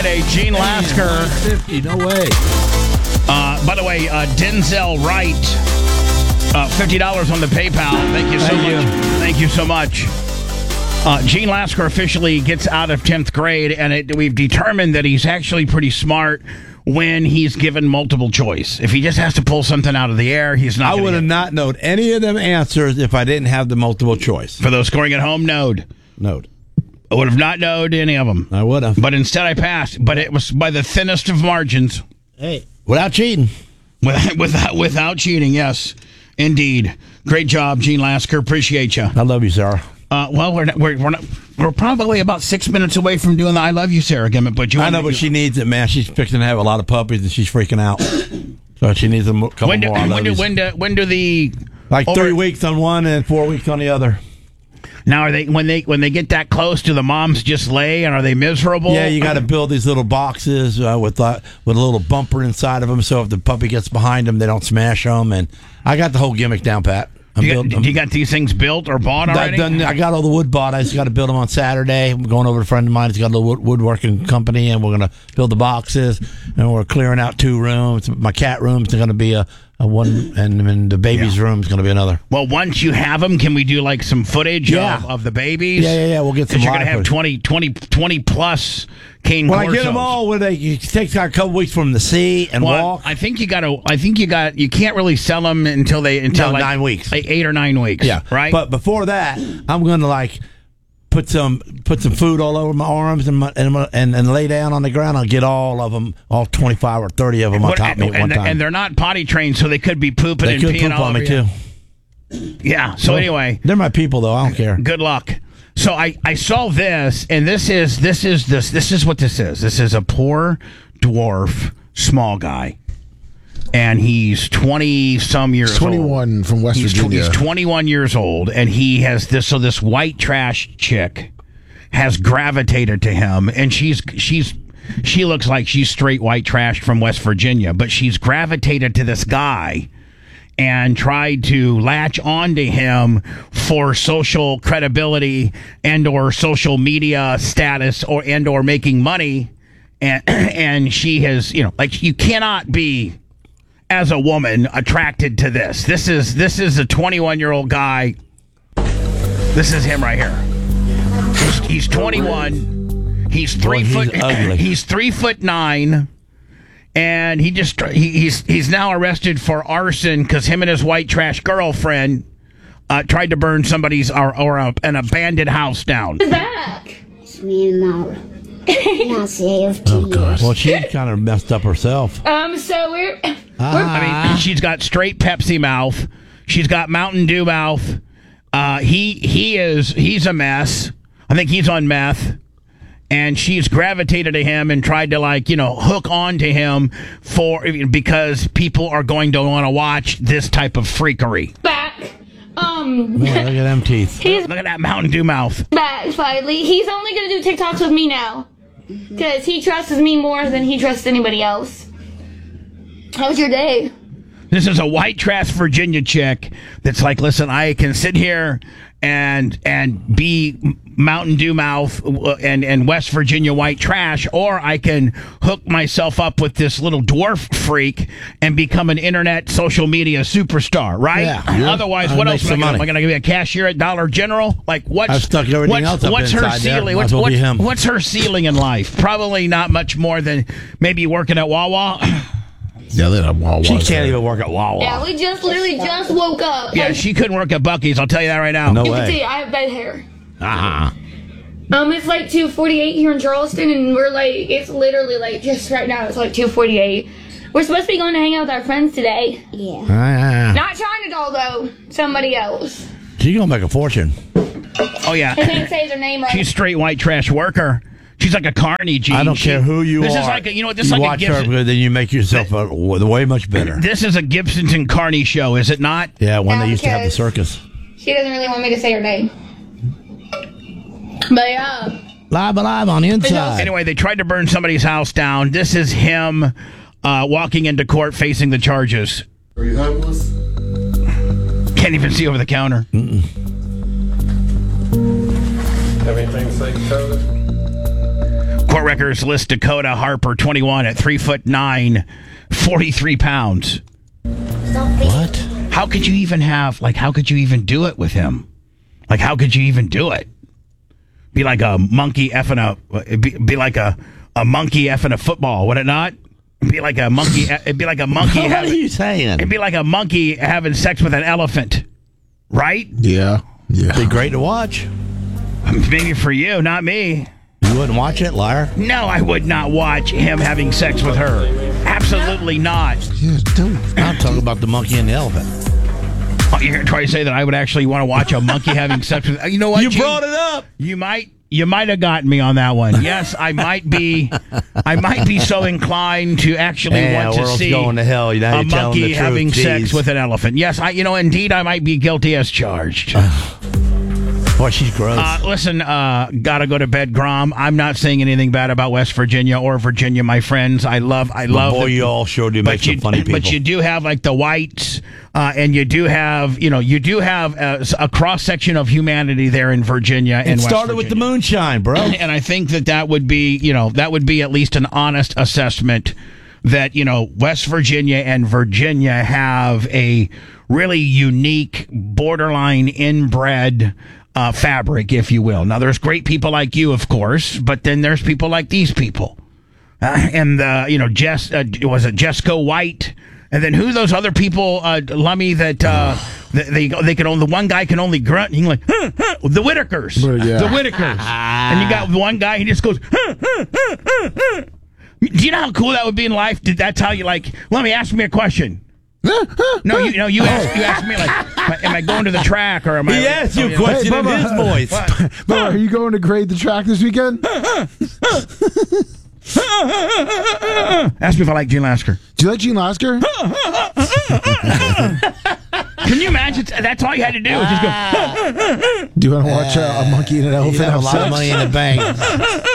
Gene Lasker. 50, no way. By the way, Denzel Wright, $50 on the PayPal. Thank you so much. Thank you so much. Gene Lasker officially gets out of 10th grade, and we've determined that he's actually pretty smart when he's given multiple choice. If he just has to pull something out of the air, he's not. I would have not known any of them answers if I didn't have the multiple choice. For those scoring at home, Node. I would have not known any of them. I would have. But instead I passed. But it was by the thinnest of margins. Hey, without cheating. Without cheating, yes. Indeed. Great job, Gene Lasker. Appreciate you. I love you, Sarah. Well, we're probably about 6 minutes away from doing the I love you, Sarah gimmick. But I know, but she needs it, man. She's fixing to have a lot of puppies, and she's freaking out. So she needs a couple more I love yous. When do the... Like 3 weeks on one and 4 weeks on the other. Now, are they when they get that close, do the moms just lay, and are they miserable? Yeah, you got to build these little boxes with a little bumper inside of them, so if the puppy gets behind them, they don't smash them. And I got the whole gimmick down, Pat. You got these things built or bought already? I got all the wood bought. I just got to build them on Saturday. I'm going over to a friend of mine. He's got a little woodworking company, and we're going to build the boxes. And we're clearing out 2 rooms. My cat room is going to be a one, and the baby's room is going to be another. Well, once you have them, can we do like some footage of the babies? Yeah. We'll get some. You're going to have 20 plus cane When corsos. I get them all, it takes a couple weeks for them to see and walk. I think you can't really sell them until 9 weeks, 8 or 9 weeks. Yeah, right. But before that, I'm going to put some food all over my arms and lay down on the ground. I'll get all of them, all 25 or 30 of them on top of me at one time. And they're not potty trained, so they could be pooping and peeing poop all on over me too. Yeah. So anyway, they're my people, though. I don't care. Good luck. So I saw this, and this is what this is. This is a poor dwarf, small guy. And he's 20-some years 21 old. from West Virginia. He's 21 years old, and he has this. So this white trash chick has gravitated to him, and she looks like she's straight white trash from West Virginia, but she's gravitated to this guy and tried to latch onto him for social credibility and/or social media status or making money, and she has you cannot be, as a woman, attracted to this. This is a 21-year-old guy. This is him right here. He's 21. He's 3 foot. Ugly. He's 3'9", and he's now arrested for arson because him and his white trash girlfriend tried to burn somebody's or an abandoned house down. Back. It's me and Maura. Now say Oh God. Well, she kind of messed up herself. So we're I mean, she's got straight Pepsi mouth. She's got Mountain Dew mouth. He's a mess. I think he's on meth. And she's gravitated to him and tried to hook on to him because people are going to want to watch this type of freakery. back. Man, look at them teeth. Look at that Mountain Dew mouth. Back finally. He's only gonna do TikToks with me now, because he trusts me more than he trusts anybody else. How was your day? This is a white trash Virginia chick that's like, listen, I can sit here and be Mountain Dew mouth and West Virginia white trash, or I can hook myself up with this little dwarf freak and become an internet social media superstar, right? Yeah. Otherwise, what else am I going to be a cashier at Dollar General? Like I've stuck everything else up what's her inside there. ceiling? Might as well be him. What's her ceiling in life? Probably not much more than maybe working at Wawa. Yeah, they have Wawa. She can't even work at Wawa. Yeah, we literally just woke up. Yeah, she couldn't work at Buc-ee's. I'll tell you that right now. No You can way. see I have bad hair. Uh-huh. It's like 2:48 here in Charleston, and it's literally just right now. It's like 2:48. We're supposed to be going to hang out with our friends today. Yeah. Not China Doll though, somebody else. She's gonna make a fortune. Oh yeah, I can't say their name right. she's straight white trash worker. She's like a carny, Gene. I don't care who you this are. This is like a, this you is like watch a her, Gibson. then you make yourself way much better. This is a Gibson's and Carney show, is it not? Yeah, one Yeah, they used to have the because- circus. She doesn't really want me to say her name. But yeah. Live on the inside. Anyway, they tried to burn somebody's house down. This is him walking into court facing the charges. Are you homeless? Can't even see over the counter. Have anything to say, Coda? Court records list Dakota Harper, 21, at 3'9", 43 pounds. What? How could you even how could you even do it with him? Like, how could you even do it? Be like a monkey effing be like a monkey effing a football, would it not? It'd be like a monkey. It'd be like a monkey. What are you saying? It'd be like a monkey having sex with an elephant, right? Yeah. Be great to watch. Maybe for you, not me. You wouldn't watch it, liar? No, I would not watch him having sex with her. Absolutely not. Yeah, don't. I'm talking about the monkey and the elephant. Oh, you're going to try to say that I would actually want to watch a monkey having sex with... You know what, You Gene? brought it up. You might have gotten me on that one. Yes, I might be so inclined to actually want to world's see going to hell. Now a you're telling monkey the truth. having sex Jeez. with an elephant. Yes, indeed I might be guilty as charged. Boy, she's gross. Listen, gotta go to bed, Grom. I'm not saying anything bad about West Virginia or Virginia, my friends. I love. Boy, you all sure do make some funny people. But you do have like the whites, and you do have a cross section of humanity there in Virginia. It started with the moonshine, bro. And I think that would be at least an honest assessment that West Virginia and Virginia have a really unique, borderline inbred fabric, if you will. Now, there's great people like you, of course, but then there's people like these people. Was it Jesco White? And then who those other people, Lummy, that they can only, the one guy can only grunt, and he's like, the Whitakers. Yeah. The Whitakers. And you got one guy, he just goes, Do you know how cool that would be in life? That's how you let me ask me a question. No, you asked me, like, am I going to the track or am I... He asked you a question in his voice. Bubba, are you going to grade the track this weekend? Ask me if I like Gene Lasker. Do you like Gene Lasker? Can you imagine? That's all you had to do. Was just go... Do you want to watch a monkey and an elephant You have a have lot of sex? money in the bank.